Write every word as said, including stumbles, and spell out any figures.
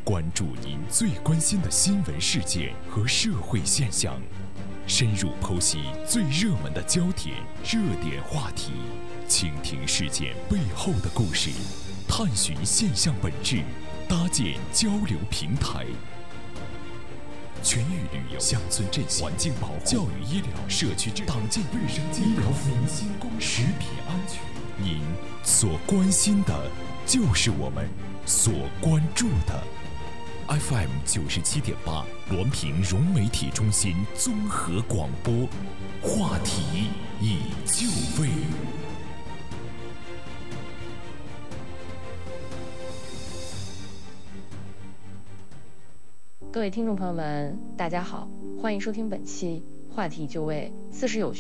关注您最关心的新闻事件和社会现象，深入剖析最热门的焦点、热点话题，倾听事件背后的故事，探寻现象本质，搭建交流平台。全域旅游、乡村振兴、环境保护、教育医疗、社区党建卫生、医疗民心公食品安全，您所关心的，就是我们所关注的。F M 九十七点八，滦平融媒体中心综合广播，话题已就位。 各位听众朋友们，大家好，欢迎收听本期话题就位，四十有